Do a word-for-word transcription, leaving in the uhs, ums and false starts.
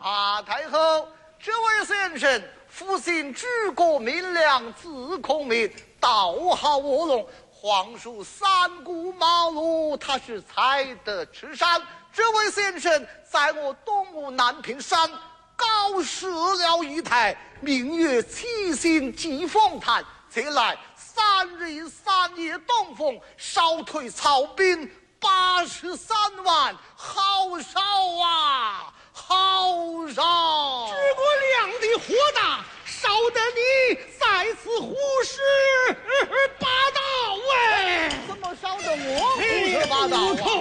啊，太后，这位先生父亲举国明亮，自孔明，道好卧龙，皇叔三顾茅庐，他是才德吃山。这位先生在我东吴南屏山高设了一台，名曰七星祭凤坛，前来三日三夜东风，烧退曹兵八十三万，好烧啊，好烧！ 诸葛亮的火大，烧得你在此胡说八道哎！ 怎么烧得我胡说八道啊？